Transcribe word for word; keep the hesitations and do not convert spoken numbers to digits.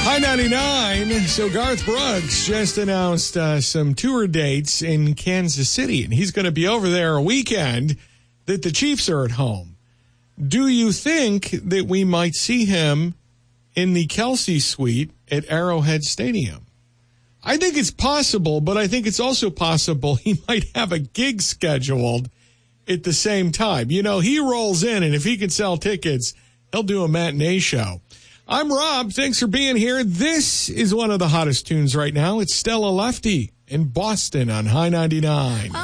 High ninety-nine. So Garth Brooks just announced uh, some tour dates in Kansas City, and he's going to be over there a weekend that the Chiefs are at home. Do you think that we might see him in the Kelsey suite at Arrowhead Stadium? I think it's possible, but I think it's also possible he might have a gig scheduled at the same time. You know, he rolls in, and if he can sell tickets, he'll do a matinee show. I'm Rob. Thanks for being here. This is one of the hottest tunes right now. It's Stella Lefty in Boston on High ninety-nine.